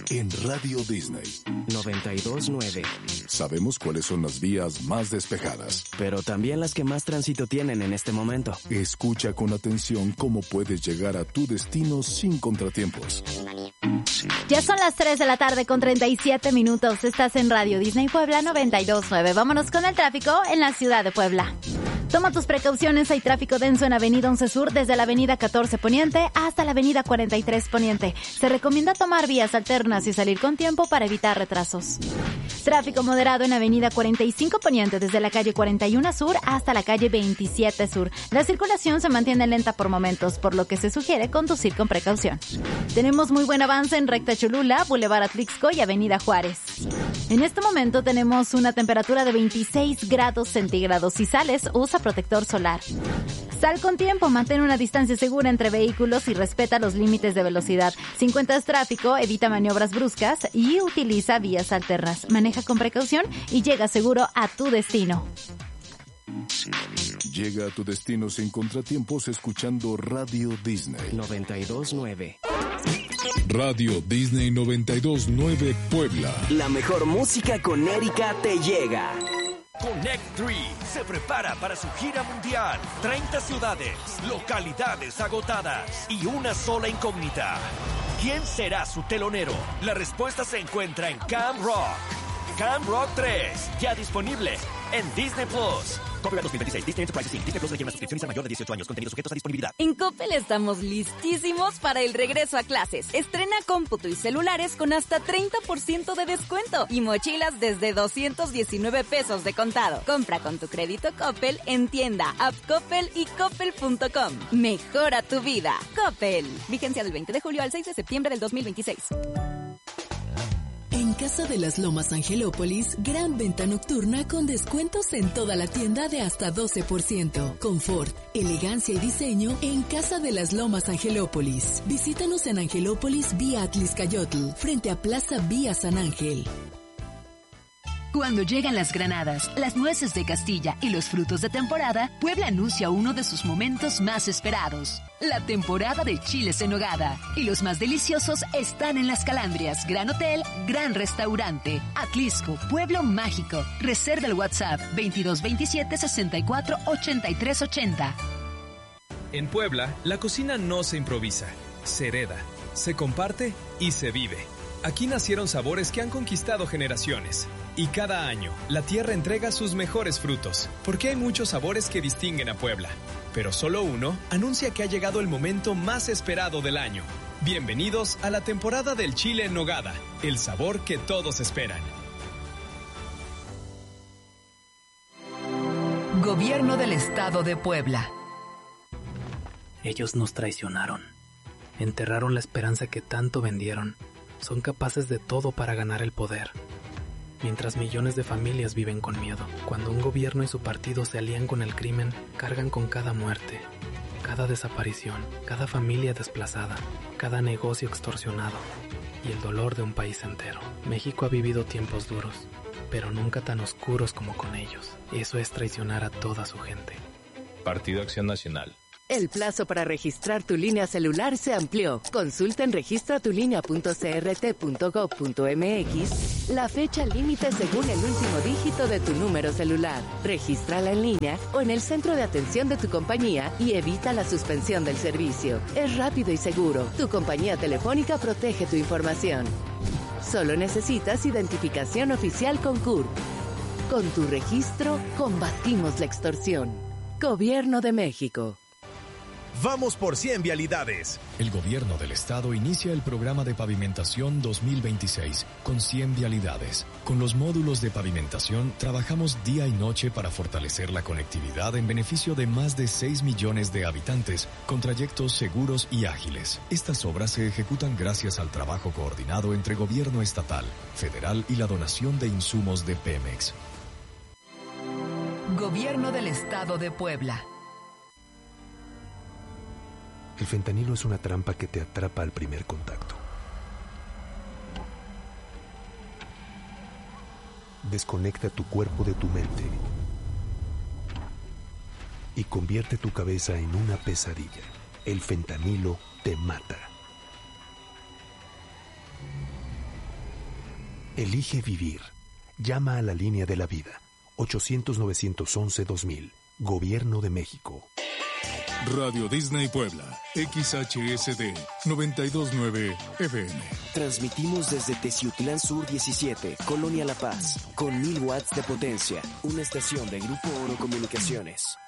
En Radio Disney 92.9. Sabemos cuáles son las vías más despejadas, pero también las que más tránsito tienen en este momento. Escucha con atención cómo puedes llegar a tu destino sin contratiempos. Ya son las 3 de la tarde con 37 minutos. Estás en Radio Disney Puebla 92.9. Vámonos con el tráfico en la ciudad de Puebla. Toma tus precauciones, hay tráfico denso en Avenida 11 Sur desde la Avenida 14 Poniente hasta la Avenida 43 Poniente. Se recomienda tomar vías alternas y salir con tiempo para evitar retrasos. Tráfico moderado en Avenida 45 Poniente desde la calle 41 Sur hasta la calle 27 Sur. La circulación se mantiene lenta por momentos, por lo que se sugiere conducir con precaución. Tenemos muy buen avance en Recta Cholula, Boulevard Atlixco y Avenida Juárez. En este momento tenemos una temperatura de 26 grados centígrados. Si sales, usa protector solar. Sal con tiempo, mantén una distancia segura entre vehículos y respeta los límites de velocidad. Si encuentras tráfico, evita maniobras bruscas y utiliza vías alternas. Maneja con precaución y llega seguro a tu destino. Llega a tu destino sin contratiempos escuchando Radio Disney 92.9. Radio Disney 92.9 Puebla. La mejor música con Erika te llega. Connect 3 se prepara para su gira mundial. 30 ciudades, localidades agotadas y una sola incógnita. ¿Quién será su telonero? La respuesta se encuentra en Camp Rock. Camp Rock 3, ya disponible en Disney Plus. Copyright 2026, Disney Enterprises Inc. Disney Plus requiere una suscripción a mayor de 18 años. Contenidos sujetos a disponibilidad. En Coppel estamos listísimos para el regreso a clases. Estrena cómputo y celulares con hasta 30% de descuento y mochilas desde 219 pesos de contado. Compra con tu crédito Coppel en tienda, app Coppel y coppel.com. Mejora tu vida. Coppel. Vigencia del 20 de julio al 6 de septiembre del 2026. En Casa de las Lomas Angelópolis, gran venta nocturna con descuentos en toda la tienda de hasta 12%. Confort, elegancia y diseño en Casa de las Lomas Angelópolis. Visítanos en Angelópolis vía Atliscayotl, frente a Plaza Vía San Ángel. Cuando llegan las granadas, las nueces de Castilla y los frutos de temporada, Puebla anuncia uno de sus momentos más esperados. La temporada de chiles en nogada. Y los más deliciosos están en Las Calandrias, Gran Hotel, Gran Restaurante. Atlisco, Pueblo Mágico. Reserva el WhatsApp 2227 64 83 80. En Puebla, la cocina no se improvisa, se hereda, se comparte y se vive. Aquí nacieron sabores que han conquistado generaciones. Y cada año, la tierra entrega sus mejores frutos, porque hay muchos sabores que distinguen a Puebla. Pero solo uno anuncia que ha llegado el momento más esperado del año. Bienvenidos a la temporada del chile en nogada, el sabor que todos esperan. Gobierno del Estado de Puebla. Ellos nos traicionaron. Enterraron la esperanza que tanto vendieron. Son capaces de todo para ganar el poder. Mientras millones de familias viven con miedo, cuando un gobierno y su partido se alían con el crimen, cargan con cada muerte, cada desaparición, cada familia desplazada, cada negocio extorsionado y el dolor de un país entero. México ha vivido tiempos duros, pero nunca tan oscuros como con ellos. Eso es traicionar a toda su gente. Partido Acción Nacional. El plazo para registrar tu línea celular se amplió. Consulta en registratulinea.crt.gov.mx la fecha límite según el último dígito de tu número celular. Regístrala en línea o en el centro de atención de tu compañía y evita la suspensión del servicio. Es rápido y seguro. Tu compañía telefónica protege tu información. Solo necesitas identificación oficial con CURP. Con tu registro, combatimos la extorsión. Gobierno de México. Vamos por 100 vialidades. El gobierno del estado inicia el programa de pavimentación 2026 con 100 vialidades. Con los módulos de pavimentación trabajamos día y noche para fortalecer la conectividad en beneficio de más de 6 millones de habitantes con trayectos seguros y ágiles. Estas obras se ejecutan gracias al trabajo coordinado entre gobierno estatal, federal y la donación de insumos de Pemex. Gobierno del Estado de Puebla. El fentanilo es una trampa que te atrapa al primer contacto. Desconecta tu cuerpo de tu mente y convierte tu cabeza en una pesadilla. El fentanilo te mata. Elige vivir. Llama a la línea de la vida. 800-911-2000. Gobierno de México. Radio Disney Puebla, XHSD 929 FM. Transmitimos desde Teciutlán Sur 17, Colonia La Paz, con 1000 watts de potencia. Una estación de Grupo Oro Comunicaciones.